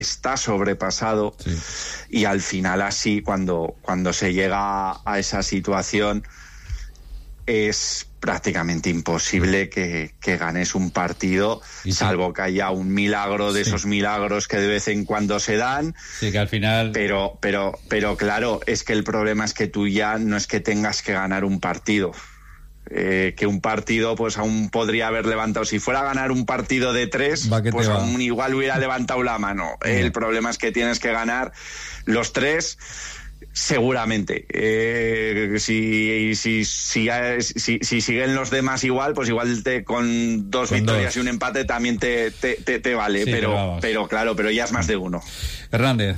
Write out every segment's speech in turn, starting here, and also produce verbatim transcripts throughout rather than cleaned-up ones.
está sobrepasado, sí. Y al final así, cuando, cuando se llega a esa situación, es prácticamente imposible que, que ganes un partido, sí. Salvo que haya un milagro de sí. Esos milagros que de vez en cuando se dan. Sí, que al final... Pero, pero, pero claro, es que el problema es que tú ya no es que tengas que ganar un partido. Eh, que un partido pues aún podría haber levantado, si fuera a ganar un partido de tres, pues aún igual hubiera levantado la mano. Sí. El problema es que tienes que ganar los tres seguramente. Eh, si, si, si, si, si siguen los demás igual, pues igual te, con dos con victorias dos. Y un empate también te, te, te, te vale, sí, pero, pero claro, pero ya es más de uno. Hernández.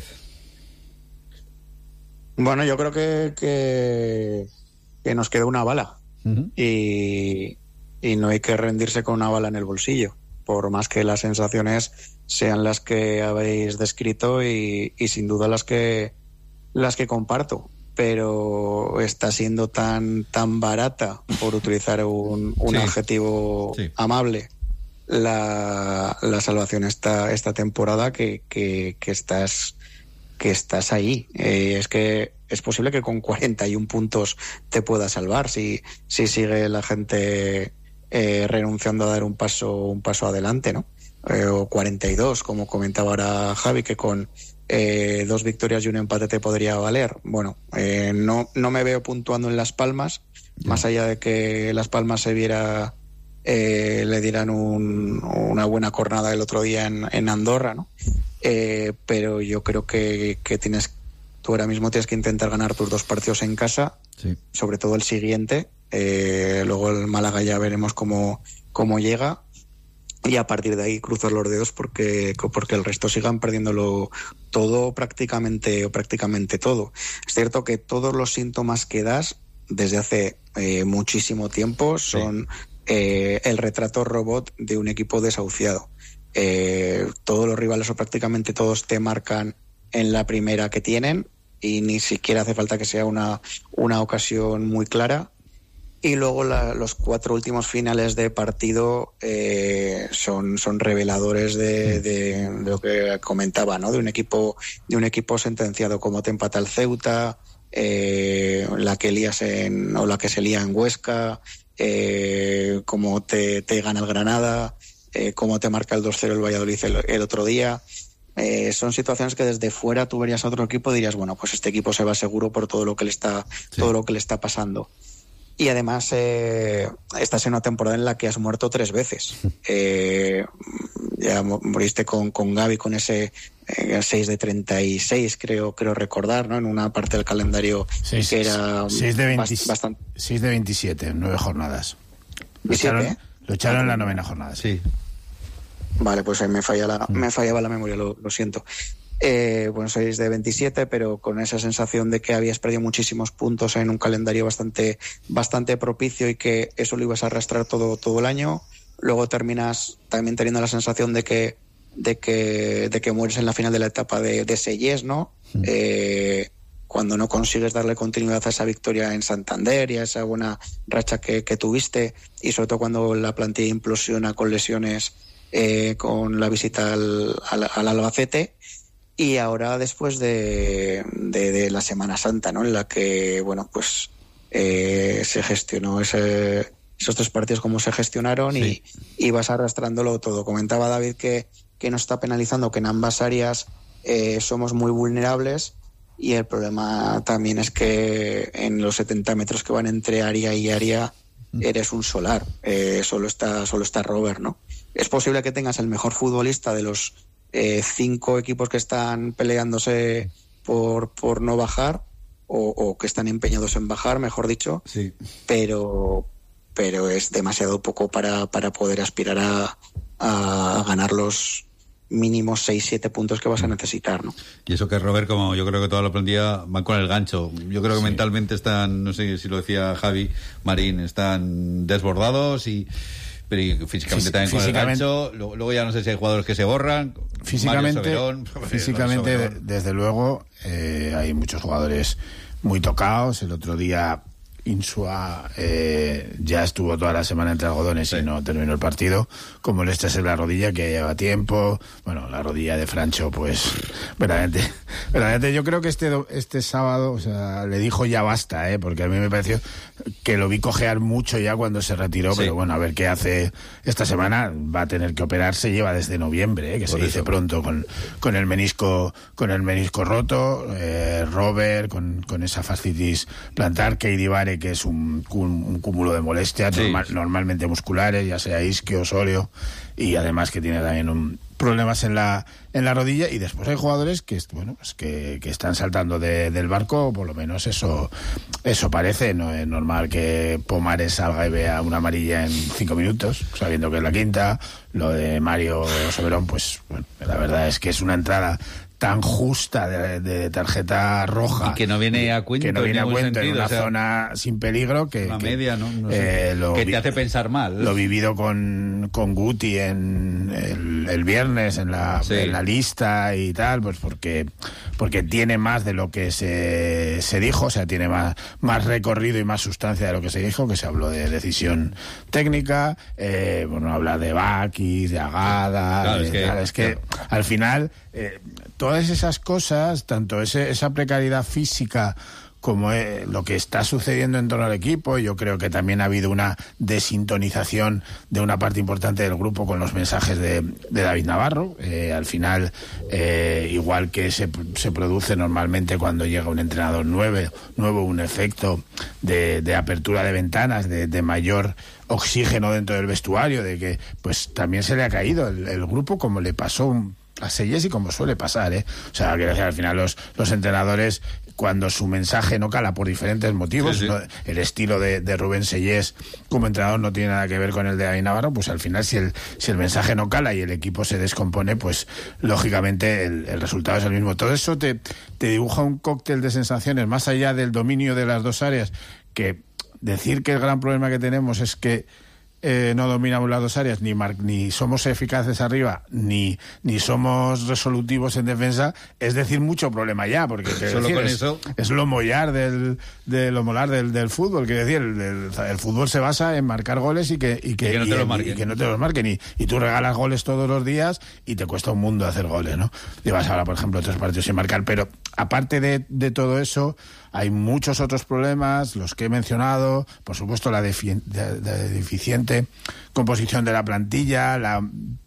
Bueno, yo creo que, que, que nos queda una bala. Uh-huh. y, y no hay que rendirse con una bala en el bolsillo, por más que las sensaciones sean las que habéis descrito y, y sin duda las que las que comparto, pero está siendo tan tan barata, por utilizar un, un sí. adjetivo sí. amable, la, la salvación esta, esta temporada que, que, que estás que estás ahí. Eh, es que es posible que con cuarenta y uno puntos te pueda salvar si, si sigue la gente eh, renunciando a dar un paso un paso adelante, ¿no? Eh, o cuarenta y dos, como comentaba ahora Javi, que con eh, dos victorias y un empate te podría valer. Bueno, eh, no, no me veo puntuando en Las Palmas, yeah. Más allá de que Las Palmas se viera, eh, le dieran un, una buena jornada el otro día en, en Andorra, ¿no? Eh, pero yo creo que, que tienes tú ahora mismo tienes que intentar ganar tus dos partidos en casa, sí. Sobre todo el siguiente, eh, luego el Málaga ya veremos cómo, cómo llega, y a partir de ahí cruzar los dedos porque, porque el resto sigan perdiéndolo todo prácticamente o prácticamente todo. Es cierto que todos los síntomas que das desde hace eh, muchísimo tiempo son sí. eh, el retrato robot de un equipo desahuciado. Eh, todos los rivales o prácticamente todos te marcan en la primera que tienen y ni siquiera hace falta que sea una, una ocasión muy clara, y luego la, los cuatro últimos finales de partido eh, son, son reveladores de, de, de lo que comentaba, ¿no? De un equipo, de un equipo sentenciado, como te empata el Ceuta, eh, la que lías en, o la que se lía en Huesca, eh, como te, te gana el Granada, Eh, cómo te marca el dos cero el Valladolid el, el otro día. Eh, son situaciones que desde fuera tú verías a otro equipo y dirías, bueno, pues este equipo se va seguro por todo lo que le está, sí. todo lo que le está pasando. Y además eh, estás en una temporada en la que has muerto tres veces. Eh, ya moriste con, con Gavi con ese eh, seis de treinta y seis, creo, creo recordar, ¿no? En una parte del calendario seis, que era seis de veinte, bast- bastante... seis de veintisiete, nueve jornadas. Lo ¿diecisiete? echaron, lo echaron en la novena jornada, sí. Vale, pues me falla la, me fallaba la memoria, lo, lo siento. Eh, bueno, seis de veintisiete, pero con esa sensación de que habías perdido muchísimos puntos en un calendario bastante, bastante propicio y que eso lo ibas a arrastrar todo, todo el año. Luego terminas también teniendo la sensación de que, de que, de que mueres en la final de la etapa de, de Seyés, ¿no? Mm. Eh, cuando no consigues darle continuidad a esa victoria en Santander y a esa buena racha que, que tuviste, y sobre todo cuando la plantilla implosiona con lesiones, eh, con la visita al, al, al Albacete. Y ahora después de, de, de la Semana Santa, ¿no? En la que, bueno, pues eh, se gestionó ese, esos tres partidos como se gestionaron, sí. y, y vas arrastrándolo todo. Comentaba David que, que nos está penalizando, que en ambas áreas eh, somos muy vulnerables, y el problema también es que en los setenta metros que van entre área y área eres un solar. Eh, solo está, solo está Robert, ¿no? Es posible que tengas el mejor futbolista de los Eh, cinco equipos que están peleándose por, por no bajar, o, o que están empeñados en bajar, mejor dicho, sí. pero pero es demasiado poco para, para poder aspirar a, a ganar los mínimos seis siete puntos que vas a necesitar, ¿no? Y eso que Robert, como yo creo que toda la plantilla van con el gancho. Yo creo que sí. mentalmente están, no sé si lo decía Javi Marín, están desbordados y pero físicamente Fís- también con físicamente, el gancho. Luego, luego ya no sé si hay jugadores que se borran. Físicamente, Soberón, físicamente de, desde luego, eh, hay muchos jugadores muy tocados. El otro día Insua eh, ya estuvo toda la semana entre algodones sí. y no terminó el partido. Como le estás en la rodilla, que lleva tiempo. Bueno, la rodilla de Francho, pues, verdaderamente, verdaderamente yo creo que este este sábado, o sea, le dijo ya basta, ¿eh? Porque a mí me pareció que lo vi cojear mucho ya cuando se retiró, sí. pero bueno, a ver qué hace esta semana. Va a tener que operarse, lleva desde noviembre, ¿eh? que Por se eso. dice pronto, con, con el menisco con el menisco roto, eh, Robert, con, con esa fascitis plantar, Keidi Vare, que es un, un, un cúmulo de molestias, sí. normal, normalmente musculares, ya sea isquio, Osorio, y además que tiene también un, problemas en la en la rodilla, y después hay jugadores que bueno pues que, que están saltando de, del barco, por lo menos eso eso parece. No es normal que Pomares salga y vea una amarilla en cinco minutos, sabiendo que es la quinta. Lo de Mario Soberón, pues bueno, la verdad es que es una entrada tan justa de, de tarjeta roja y que no viene a cuento, que no viene a cuento sentido, en una o sea, zona sin peligro, que, una que, media, ¿no? No sé, eh, lo que vi, te hace pensar mal. Lo vivido con, con Guti en el, el viernes en la, sí. en la lista y tal, pues porque porque tiene más de lo que se, se dijo, o sea, tiene más, más recorrido y más sustancia de lo que se dijo, que se habló de decisión técnica, eh, bueno, habla de Bakis, de Agada, claro, de, es que, claro, es que claro. al final eh, todas esas cosas, tanto ese, esa precariedad física como eh, lo que está sucediendo en torno al equipo, yo creo que también ha habido una desintonización de una parte importante del grupo con los mensajes de, de David Navarro. Eh, al final, eh, igual que se, se produce normalmente cuando llega un entrenador nuevo, nuevo un efecto de, de apertura de ventanas, de, de mayor oxígeno dentro del vestuario, de que pues también se le ha caído el, el grupo, como le pasó un a Seyés y como suele pasar, ¿eh? O sea, quiero decir, al final los, los entrenadores, cuando su mensaje no cala por diferentes motivos, sí, sí. ¿no? El estilo de, de Rubén Seyés como entrenador no tiene nada que ver con el de David Navarro, pues al final si el, si el mensaje no cala y el equipo se descompone, pues lógicamente el, el resultado es el mismo. Todo eso te, te dibuja un cóctel de sensaciones, más allá del dominio de las dos áreas, que decir que el gran problema que tenemos es que Eh, no dominamos las dos áreas, ni mar, ni somos eficaces arriba, ni ni somos resolutivos en defensa, es decir, mucho problema ya, porque solo decir, con es, eso es lo mollar del, de lo molar del, del fútbol, que decir, el, el, el fútbol se basa en marcar goles y que, y que, y que no te y, los marquen, y que no te los marquen y, y tú regalas goles todos los días y te cuesta un mundo hacer goles, ¿no? Llevas ahora, por ejemplo, tres partidos sin marcar, pero aparte de, de todo eso, hay muchos otros problemas, los que he mencionado, por supuesto la defi- de, de deficiente composición de la plantilla, la,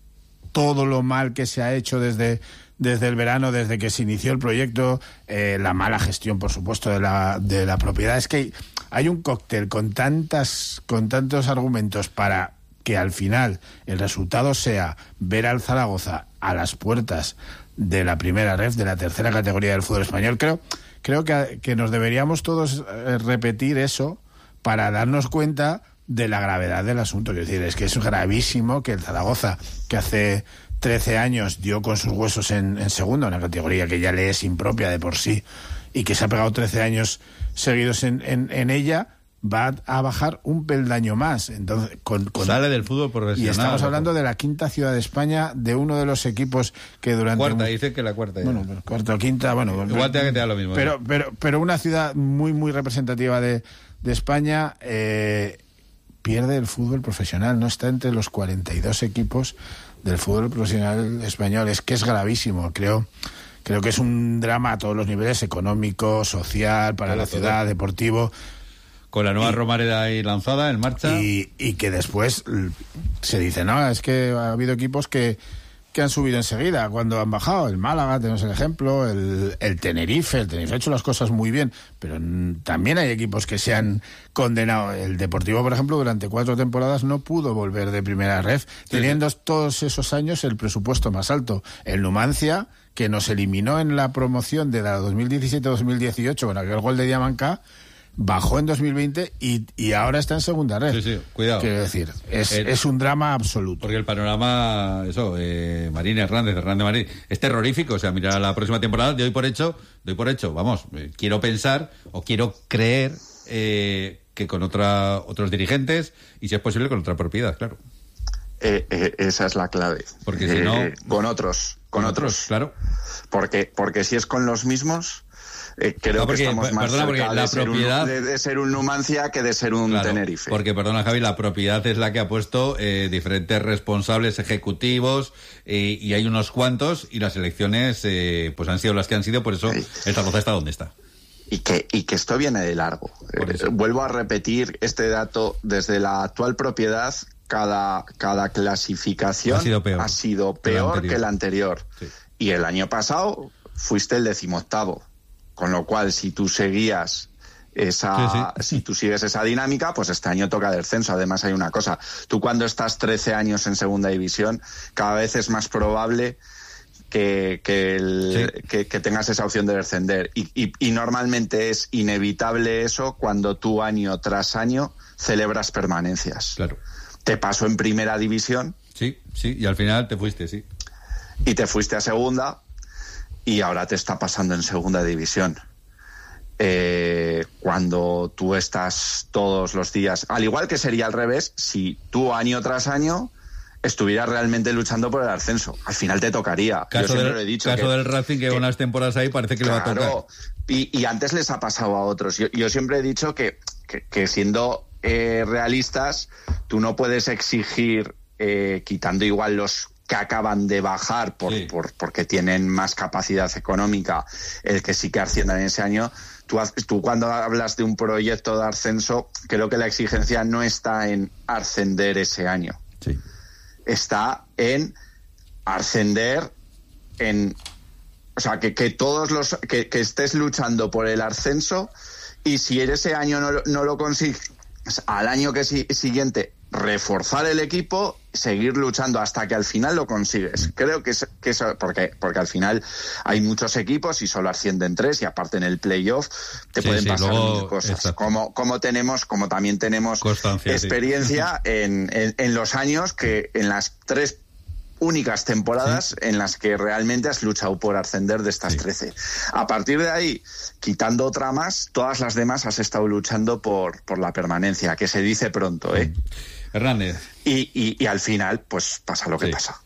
todo lo mal que se ha hecho desde, desde el verano, desde que se inició el proyecto, eh, la mala gestión, por supuesto, de la, de la propiedad. Es que hay un cóctel con tantas, con tantos argumentos para que al final el resultado sea ver al Zaragoza a las puertas de la primera ref, de la tercera categoría del fútbol español. Creo Creo que, que nos deberíamos todos eh, repetir eso para darnos cuenta de la gravedad del asunto. Quiero decir, es que es gravísimo que el Zaragoza, que hace trece años dio con sus huesos en, en segunda, una categoría que ya le es impropia de por sí, y que se ha pegado trece años seguidos en, en, en ella, va a bajar un peldaño más. Entonces, con, con, sale del fútbol profesional. Y estamos hablando de la quinta ciudad de España, de uno de los equipos que durante... Cuarta, un, dice que la cuarta. Bueno, pero cuarta o quinta, bueno... Igual te da lo mismo. Pero, pero, pero una ciudad muy, muy representativa de, de España eh, pierde el fútbol profesional. No está entre los cuarenta y dos equipos del fútbol profesional español. Es que es gravísimo, creo... Creo que es un drama a todos los niveles, económico, social, para la ciudad, deportivo... Con la nueva y, Romareda ahí lanzada, en marcha. Y, y que después se dice, no, es que ha habido equipos que, que han subido enseguida cuando han bajado. El Málaga, tenemos el ejemplo, el, el Tenerife. El Tenerife ha hecho las cosas muy bien, pero n- también hay equipos que se han condenado. El Deportivo, por ejemplo, durante cuatro temporadas no pudo volver de primera ref, sí, teniendo sí. todos esos años el presupuesto más alto. El Numancia, que nos eliminó en la promoción de la dos mil diecisiete dos mil dieciocho con aquel gol de Diamancá, bajó en dos mil veinte y, y ahora está en segunda red. Sí, sí, cuidado. Quiero decir, es, el, es un drama absoluto. Porque el panorama, eso, eh, Marín Hernández, Hernández Marín, es terrorífico. O sea, mira la próxima temporada, doy por hecho, doy por hecho, vamos, eh, quiero pensar o quiero creer eh, que con otra otros dirigentes y si es posible con otra propiedad, claro. Eh, eh, esa es la clave. Porque si eh, no... Con otros, con, con otros, otros. Claro. Porque, porque si es con los mismos... eh, creo no, porque, que estamos más perdona, cerca la de, propiedad... ser un, de, de ser un Numancia que de ser un claro, Tenerife. Porque, perdona Javi, la propiedad es la que ha puesto eh, diferentes responsables ejecutivos eh, y hay unos cuantos y las elecciones eh, pues han sido las que han sido, por eso sí. El Zaragoza está donde está. Y que, y que esto viene de largo. Eh, vuelvo a repetir este dato, desde la actual propiedad, cada, cada clasificación ha sido peor, ha sido peor que la anterior. Sí. Y el año pasado fuiste el decimoctavo. Con lo cual, si tú seguías esa, sí, sí. si tú sigues esa dinámica, pues este año toca descenso. Además hay una cosa, tú cuando estás trece años en segunda división, cada vez es más probable que, que, el, sí. que, que tengas esa opción de descender. Y, y, y normalmente es inevitable eso cuando tú año tras año celebras permanencias. Claro. Te pasó en primera división. Sí, sí, y al final te fuiste, sí. Y te fuiste a segunda y ahora te está pasando en segunda división. Eh, cuando tú estás todos los días, al igual que sería al revés, si tú año tras año estuvieras realmente luchando por el ascenso, al final te tocaría. Caso Yo siempre del, lo he dicho. Caso que, del Racing, que, que unas temporadas ahí parece que claro, le va a tocar. Y, y antes les ha pasado a otros. Yo, yo siempre he dicho que, que, que siendo eh, realistas, tú no puedes exigir, eh, quitando igual los que acaban de bajar por, sí. por porque tienen más capacidad económica, el que sí que asciendan en ese año. Tú, tú cuando hablas de un proyecto de ascenso, creo que la exigencia no está en ascender ese año. Sí. Está en ascender en... O sea, que, que todos los... Que, que estés luchando por el ascenso y si ese año no, no lo consigues, al año que si, siguiente reforzar el equipo, seguir luchando hasta que al final lo consigues. Creo que es, que eso, porque, porque al final hay muchos equipos y solo ascienden tres y aparte en el playoff te sí, pueden sí, pasar luego, mil cosas. Como, como tenemos, como también tenemos Constancia, experiencia sí. en, en, en los años que en las tres únicas temporadas sí. en las que realmente has luchado por ascender de estas sí. trece. A partir de ahí, quitando otra más, todas las demás has estado luchando por, por la permanencia, que se dice pronto, ¿eh? Hernández. Y, y, y al final, pues pasa lo que sí. pasa.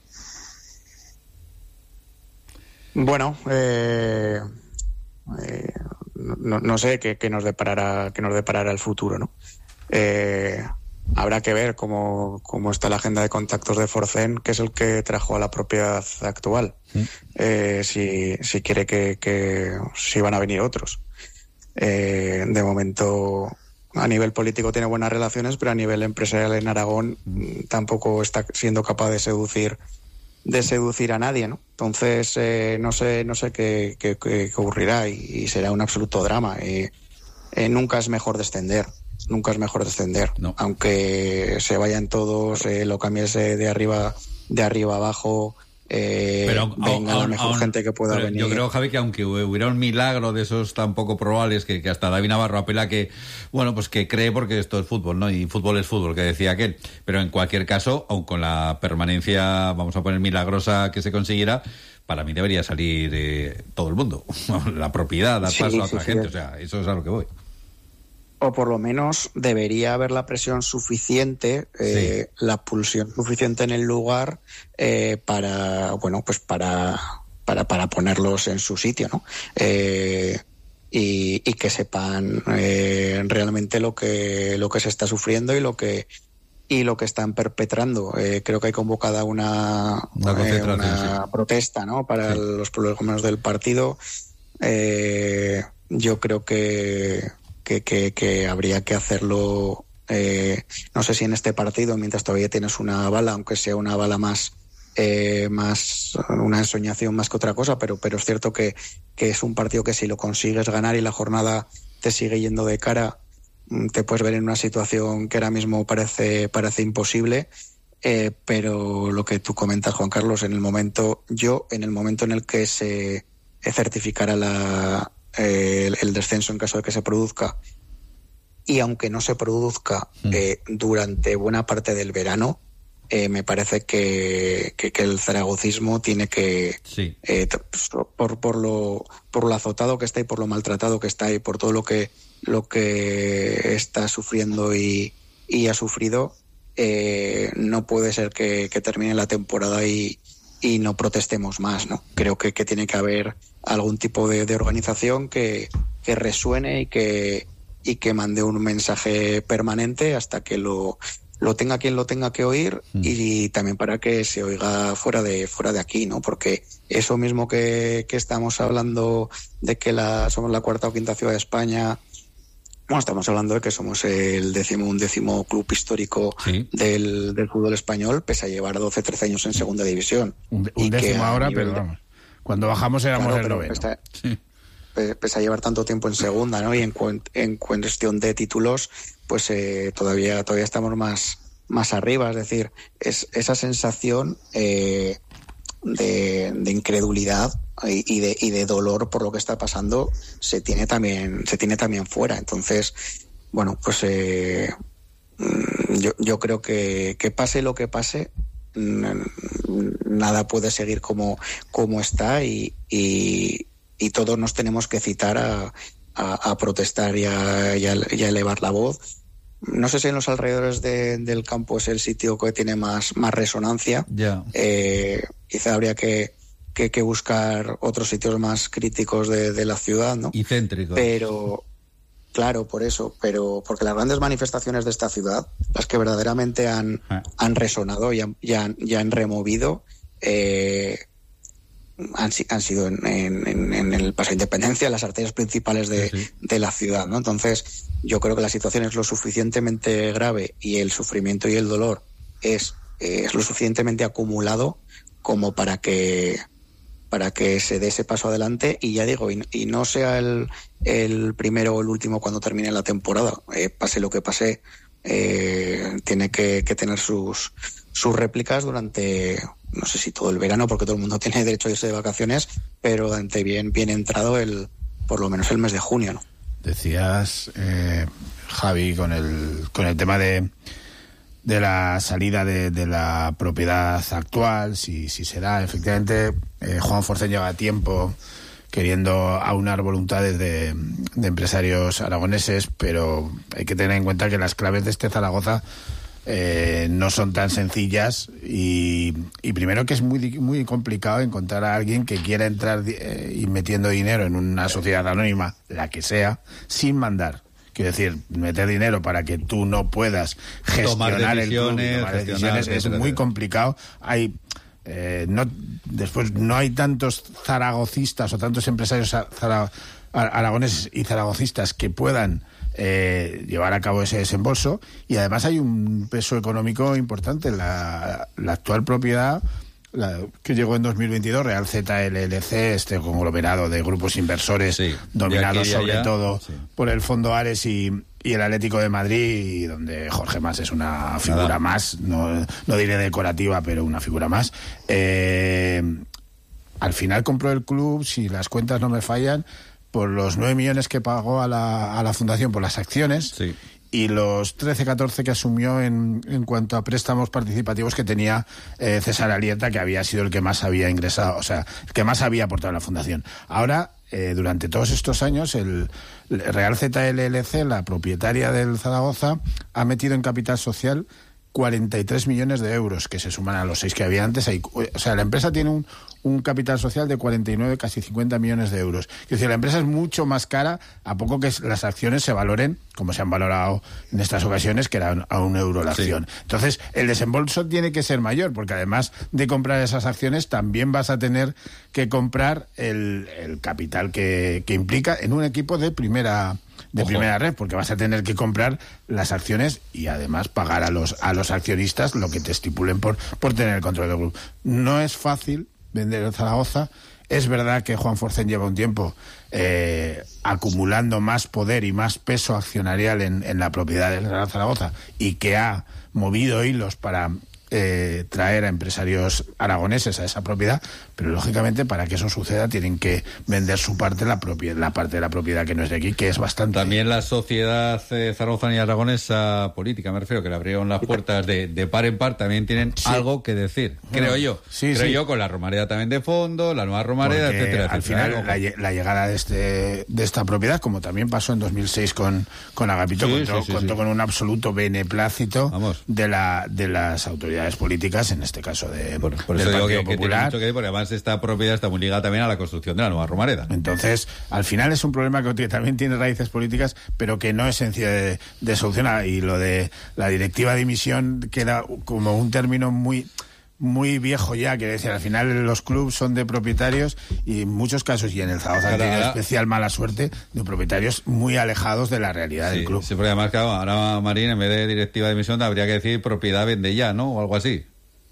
Bueno, eh, eh, no, no sé qué, qué nos deparará, qué nos deparará el futuro, ¿no? Eh, habrá que ver cómo, cómo está la agenda de contactos de Forcén, que es el que trajo a la propiedad actual. ¿Sí? Eh, si, si quiere que, que si van a venir otros. Eh, de momento, a nivel político tiene buenas relaciones, pero a nivel empresarial en Aragón mm. tampoco está siendo capaz de seducir de seducir a nadie, ¿no? Entonces, eh, no sé no sé qué, qué, qué ocurrirá y, y será un absoluto drama. Eh, eh, nunca es mejor descender. Nunca es mejor descender, no. Aunque se vayan todos, eh, lo cambies de, de arriba de arriba abajo, eh, pero, venga aun, la mejor aun, gente que pueda venir. Yo creo, Javi, que aunque hubiera un milagro de esos tan poco probables, que, que hasta David Navarro apela que, bueno, pues que cree porque esto es fútbol, ¿no? Y fútbol es fútbol, que decía aquel. Pero en cualquier caso, aun con la permanencia, vamos a poner milagrosa que se consiguiera, para mí debería salir eh, todo el mundo. La propiedad, dar sí, paso a otra sí, gente, sí. O sea, eso es a lo que voy. O por lo menos debería haber la presión suficiente, eh, sí. la pulsión suficiente en el lugar eh, para, bueno, pues para, para, para ponerlos en su sitio, ¿no? Eh, y, y que sepan eh, realmente lo que, lo que se está sufriendo y lo que, y lo que están perpetrando. Eh, creo que hay convocada una, una, eh, una sí. protesta, ¿no? Para sí. los problemas del partido. Eh, yo creo que Que, que, que habría que hacerlo, eh, no sé si en este partido, mientras todavía tienes una bala, aunque sea una bala más, eh, más una ensoñación más que otra cosa, pero, pero es cierto que, que es un partido que si lo consigues ganar y la jornada te sigue yendo de cara, te puedes ver en una situación que ahora mismo parece, parece imposible, eh, pero lo que tú comentas, Juan Carlos, en el momento, yo, en el momento en el que se certificara la El, el descenso en caso de que se produzca y aunque no se produzca mm. eh, durante buena parte del verano, eh, me parece que, que, que el zaragocismo tiene que sí. eh, por, por lo por lo azotado que está y por lo maltratado que está y por todo lo que lo que está sufriendo y, y ha sufrido, eh, no puede ser que, que termine la temporada y y no protestemos más, ¿no? Creo que, que tiene que haber algún tipo de, de organización que, que resuene y que, y que mande un mensaje permanente hasta que lo, lo tenga quien lo tenga que oír, mm. y también para que se oiga fuera de, fuera de aquí, ¿no? Porque eso mismo que, que estamos hablando de que la, somos la cuarta o quinta ciudad de España. Bueno, estamos hablando de que somos el décimo, un décimo club histórico sí. del, del fútbol español, pese a llevar doce, trece años en segunda división. Un, un décimo ahora, pero vamos, cuando bajamos éramos claro, el noveno. Pese, sí. pese a llevar tanto tiempo en segunda, ¿no? Y en, en cuestión de títulos, pues eh, todavía todavía estamos más, más arriba. Es decir, es esa sensación eh, de, de incredulidad y de, y de dolor por lo que está pasando se tiene también se tiene también fuera. Entonces, bueno, pues eh, yo, yo creo que, que pase lo que pase, nada puede seguir como, como está y, y, y todos nos tenemos que citar a, a, a protestar y a, y, a, y a elevar la voz. No sé si en los alrededores de, del campo es el sitio que tiene más, más resonancia. Yeah. Eh, quizá habría que Que, que buscar otros sitios más críticos de, de la ciudad, ¿no? Y céntricos. Pero, claro, por eso, pero porque las grandes manifestaciones de esta ciudad, las que verdaderamente han, ah. han resonado y han, y han, y han removido, eh, han, han sido en, en, en el Paso de Independencia, las arterias principales de, sí, sí. de la ciudad, ¿no? Entonces, yo creo que la situación es lo suficientemente grave y el sufrimiento y el dolor es, eh, es lo suficientemente acumulado como para que para que se dé ese paso adelante y ya digo, y, y no sea el, el primero o el último cuando termine la temporada, eh, pase lo que pase, eh, tiene que, que tener sus sus réplicas durante, no sé si todo el verano, porque todo el mundo tiene derecho a irse de vacaciones, pero durante bien, bien entrado el, por lo menos el mes de junio, ¿no? Decías, eh, Javi, con el, con el tema de de la salida de, de la propiedad actual, si, si se da, efectivamente, eh, Juan Forcén lleva tiempo queriendo aunar voluntades de, de empresarios aragoneses, pero hay que tener en cuenta que las claves de este Zaragoza eh, no son tan sencillas y, y primero que es muy, muy complicado encontrar a alguien que quiera entrar eh, y metiendo dinero en una sociedad anónima, la que sea, sin mandar. Quiero decir, meter dinero para que tú no puedas gestionar tomar el club y tomar decisiones es muy complicado. Hay eh, no después no hay tantos zaragocistas o tantos empresarios zara, aragoneses y zaragocistas que puedan eh, llevar a cabo ese desembolso, y además hay un peso económico importante. La, la actual propiedad, la que llegó en dos mil veintidós, Real Z L L C, este conglomerado de grupos inversores, sí, dominados sobre allá, todo sí. por el Fondo Ares y, y el Atlético de Madrid, donde Jorge Mas es una figura Nada. más, no, no diré decorativa, pero una figura más. Eh, al final compró el club, si las cuentas no me fallan, por los nueve millones que pagó a la, a la fundación por las acciones. Sí. Y los trece, catorce que asumió en, en cuanto a préstamos participativos que tenía eh, César Alieta, que había sido el que más había ingresado, o sea, el que más había aportado a la fundación. Ahora, eh, durante todos estos años, el, el Real Z L L C, la propietaria del Zaragoza, ha metido en capital social cuarenta y tres millones de euros, que se suman a los seis que había antes. Hay, o sea, la empresa tiene un, un capital social de cuarenta y nueve, casi cincuenta millones de euros. Es decir, la empresa es mucho más cara, a poco que las acciones se valoren, como se han valorado en estas ocasiones, que era a un euro la acción. Sí. Entonces, el desembolso tiene que ser mayor, porque además de comprar esas acciones, también vas a tener que comprar el, el capital que, que implica en un equipo de primera... de Ojo. primera red, porque vas a tener que comprar las acciones y además pagar a los a los accionistas lo que te estipulen por, por tener el control del grupo. No es fácil vender el Zaragoza. Es verdad que Juan Forcén lleva un tiempo eh, acumulando más poder y más peso accionarial en, en la propiedad del Real Zaragoza, y que ha movido hilos para eh, traer a empresarios aragoneses a esa propiedad, pero lógicamente para que eso suceda tienen que vender su parte, la propiedad, la parte de la propiedad que no es de aquí, que es bastante... También la sociedad eh, zaragozana y aragonesa política, me refiero, que le abrieron las puertas de, de par en par, también tienen sí. algo que decir, bueno, creo yo. Sí, creo sí. yo, con la Romareda también de fondo, la nueva Romareda, Porque etcétera, al etcétera. Al final, la, la llegada de este de esta propiedad, como también pasó en dos mil seis con, con Agapito, sí, contó, sí, sí, contó sí. con un absoluto beneplácito de la de las autoridades autoridades políticas, en este caso de por, por del eso Partido digo que, Popular. Que tiene mucho que ver, porque además esta propiedad está muy ligada también a la construcción de la nueva Romareda. Entonces, al final es un problema que también tiene raíces políticas, pero que no es sencillo de, de solucionar. Y lo de la directiva de emisión queda como un término muy... muy viejo ya, quiere decir, al final los clubes son de propietarios y en muchos casos, y en el Zaragoza han tenido especial mala suerte, de propietarios muy alejados de la realidad sí, del club. Sí, porque además, claro, ahora Marín, en vez de directiva de emisión, habría que decir propiedad vende ya, ¿no? O algo así.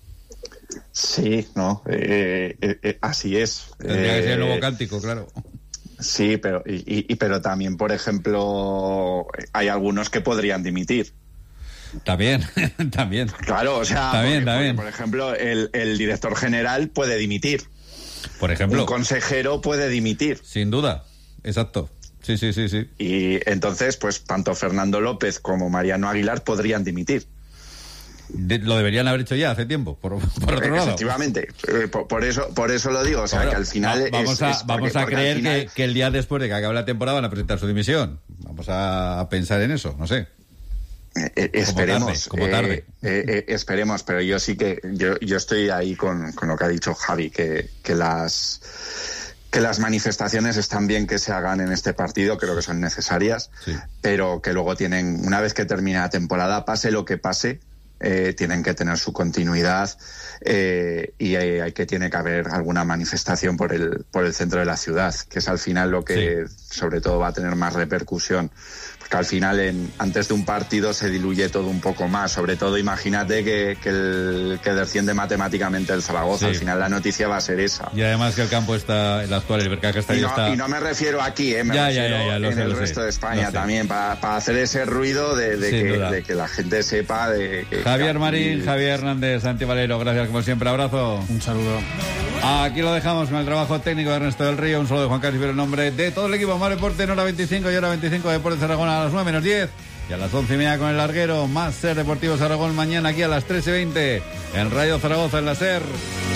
Sí, no, eh, eh, eh, así es. Tendría eh, que ser el nuevo cántico, claro. Sí, pero, y, y, pero también, por ejemplo, hay algunos que podrían dimitir. También, también. Claro, o sea, también, porque, también. Porque, por ejemplo, el, el director general puede dimitir. Por ejemplo. Un consejero puede dimitir. Sin duda, exacto. Sí, sí, sí, sí. Y entonces, pues, tanto Fernando López como Mariano Aguilar podrían dimitir. De, lo deberían haber hecho ya hace tiempo, por, por otro lado. Efectivamente, eh, por, por eso por eso lo digo, o sea, bueno, que al final vamos es, a, es porque, vamos a creer final... que, que el día después de que acabe la temporada van a presentar su dimisión. Vamos a pensar en eso, no sé. Eh, esperemos, como tarde, como tarde. Eh, eh, eh, esperemos, pero yo sí que yo, yo estoy ahí con, con lo que ha dicho Javi, que, que las que las manifestaciones están bien que se hagan en este partido, creo que son necesarias, sí. Pero que luego tienen, una vez que termine la temporada, pase lo que pase, eh, tienen que tener su continuidad eh, y hay, hay que tiene que haber alguna manifestación por el por el centro de la ciudad, que es al final lo que sí. Sobre todo va a tener más repercusión. Que al final en, antes de un partido se diluye todo un poco más, sobre todo imagínate que, que, el, que desciende matemáticamente el Zaragoza, sí. Al final la noticia va a ser esa. Y además que el campo está, el actual, el Bercaja está y ahí no, está... Y no me refiero aquí, eh, me ya, refiero ya, ya, ya, lo en sé, el lo resto sé, de España también, para, para hacer ese ruido de, de, que, de que la gente sepa de que... Javier que Marín, Javier Hernández, Santi Valero, gracias como siempre, abrazo. Un saludo. Aquí lo dejamos con el trabajo técnico de Ernesto del Río, un saludo de Juan Carlos Ibero en nombre de todo el equipo Mar Deporte en hora veinticinco y hora veinticinco de Deportes Aragón a las nueve menos diez. Y a las once y media con el larguero, más Ser Deportivos Aragón mañana aquí a las tres y veinte en Radio Zaragoza en la Ser.